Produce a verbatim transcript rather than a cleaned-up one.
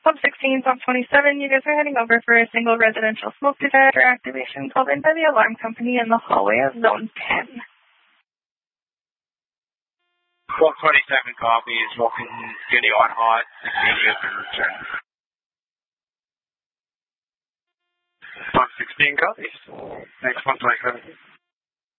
Pump sixteen, Pump twenty-seven, you guys are heading over for a single residential smoke detector activation called in by the alarm company in the hallway of Zone ten. Pump twenty-seven copy, smoking skinny on hot, sixteen and return. Pump sixteen copies. Thanks, Pump twenty-seven.